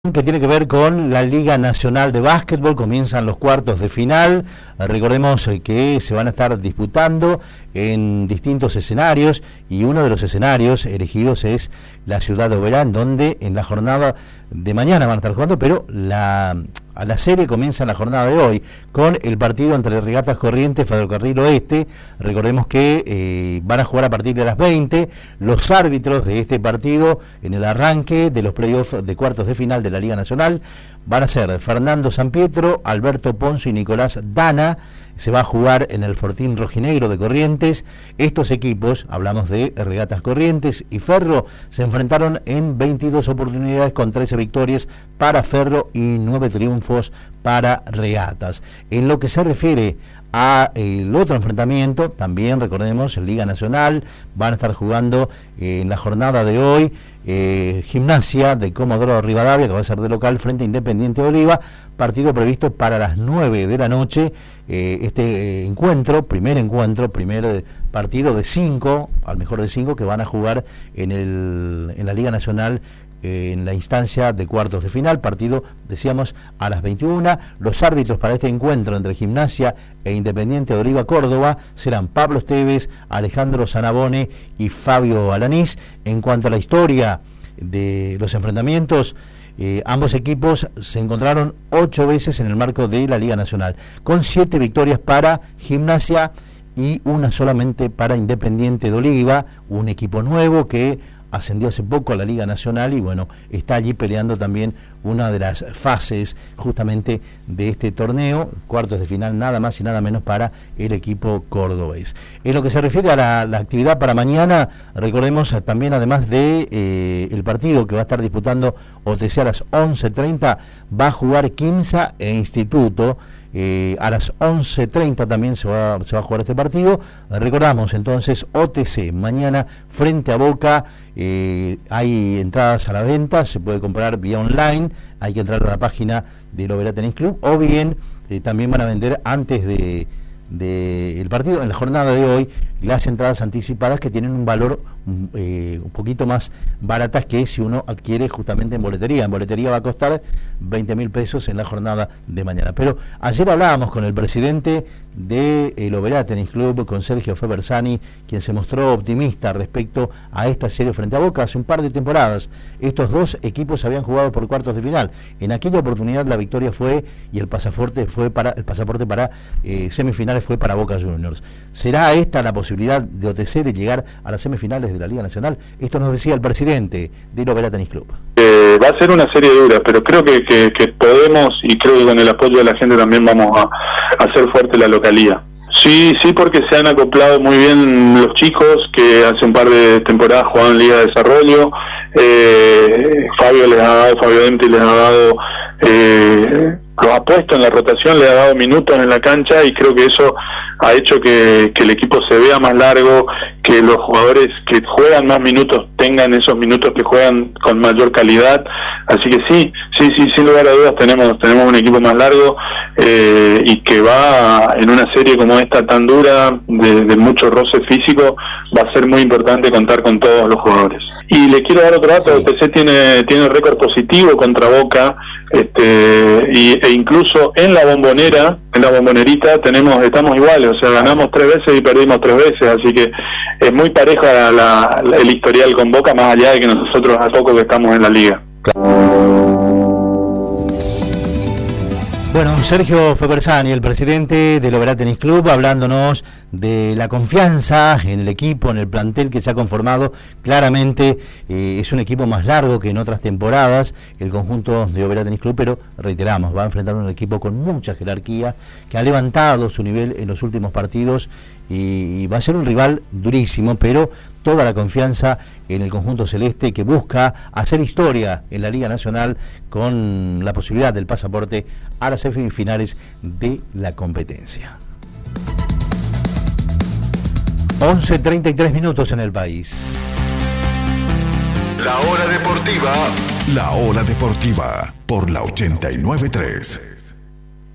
Que tiene que ver con la Liga Nacional de Básquetbol. Comienzan los cuartos de final. Recordemos que se van a estar disputando en distintos escenarios y uno de los escenarios elegidos es la ciudad de Oberá, donde en la jornada de mañana van a estar jugando, pero la serie comienza en la jornada de hoy con el partido entre Regatas Corrientes, Ferrocarril Oeste. Recordemos que van a jugar a partir de las 20. Los árbitros de este partido en el arranque de los playoffs de cuartos de final de la Liga Nacional van a ser Fernando Sampietro, Alberto Ponzo y Nicolás Dana. Se va a jugar en el Fortín Rojinegro de Corrientes. Estos equipos, hablamos de Regatas Corrientes y Ferro, se enfrentaron en 22 oportunidades con 13 victorias para Ferro y 9 triunfos para Regatas. En lo que se refiere a el otro enfrentamiento, también recordemos, en Liga Nacional, van a estar jugando en la jornada de hoy Gimnasia de Comodoro Rivadavia, que va a ser de local, frente a Independiente de Oliva, partido previsto para las 9 de la noche. Este primer partido de 5, al mejor de 5, que van a jugar en la Liga Nacional, en la instancia de cuartos de final. Partido, decíamos, a las 21. Los árbitros para este encuentro entre Gimnasia e Independiente de Oliva Córdoba serán Pablo Esteves, Alejandro Sanabone y Fabio Alanís. En cuanto a la historia de los enfrentamientos, ambos equipos se encontraron 8 veces en el marco de la Liga Nacional, con 7 victorias para Gimnasia y una solamente para Independiente de Oliva, un equipo nuevo que ascendió hace poco a la Liga Nacional y bueno, está allí peleando también una de las fases justamente de este torneo, cuartos de final, nada más y nada menos para el equipo cordobés. En lo que se refiere a la actividad para mañana, recordemos también, además de el partido que va a estar disputando OTC a las 11:30, va a jugar Quimsa e Instituto. A las 11:30 también se va a jugar este partido. Recordamos entonces, OTC mañana frente a Boca. Hay entradas a la venta, se puede comprar vía online, hay que entrar a la página del Oberá Tenis Club, o bien también van a vender antes del partido, en la jornada de hoy, las entradas anticipadas, que tienen un valor un poquito más baratas que si uno adquiere justamente en boletería. En boletería va a costar 20.000 pesos en la jornada de mañana. Pero ayer hablábamos con el presidente del Oberá Tenis Club, con Sergio Febersani, quien se mostró optimista respecto a esta serie frente a Boca. Hace un par de temporadas estos dos equipos habían jugado por cuartos de final. En aquella oportunidad la victoria fue, y el pasaporte para semifinales fue para Boca Juniors. ¿Será esta la posibilidad de OTC de llegar a las semifinales de la Liga Nacional? Esto nos decía el presidente del Oberá Tenis Club. Va a ser una serie dura, pero creo que podemos, y creo que con el apoyo de la gente también vamos a hacer fuerte la localía. Sí, porque se han acoplado muy bien los chicos que hace un par de temporadas jugaban en Liga de Desarrollo. Fabio Denti les ha dado, los ha puesto en la rotación, le ha dado minutos en la cancha, y creo que eso ha hecho que el equipo se vea más largo, que los jugadores que juegan más minutos tengan esos minutos que juegan con mayor calidad. Así que sí, sin lugar a dudas tenemos un equipo más largo, y que va en una serie como esta tan dura, de mucho roce físico, va a ser muy importante contar con todos los jugadores. Y le quiero dar otro dato: OTC tiene récord positivo contra Boca, e incluso en la bombonerita estamos iguales, o sea, ganamos 3 veces y perdimos 3 veces, así que es muy parejo el historial con Boca, más allá de que nosotros a poco que estamos en la liga. Bueno, Sergio Febersani, el presidente del Oberá Tenis Club, hablándonos de la confianza en el equipo, en el plantel que se ha conformado. Claramente es un equipo más largo que en otras temporadas, el conjunto de Oberá Tenis Club, pero reiteramos, va a enfrentar un equipo con mucha jerarquía, que ha levantado su nivel en los últimos partidos, y va a ser un rival durísimo, pero toda la confianza en el conjunto celeste, que busca hacer historia en la Liga Nacional con la posibilidad del pasaporte a las semifinales de la competencia. 11:33 en el país. La hora deportiva por la 89.3.